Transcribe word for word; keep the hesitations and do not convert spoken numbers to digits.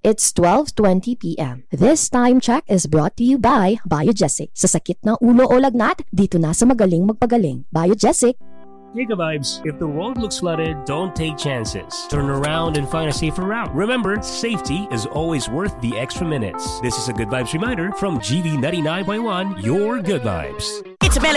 It's twelve twenty p.m. This time check is brought to you by Biogesic. Sa sakit ng ulo o lagnat, dito na sa magaling magpagaling. Biogesic. Hey, Good Vibes. If the road looks flooded, don't take chances. Turn around and find a safer route. Remember, safety is always worth the extra minutes. This is a Good Vibes reminder from G V ninety-nine point one, your Good Vibes. It's a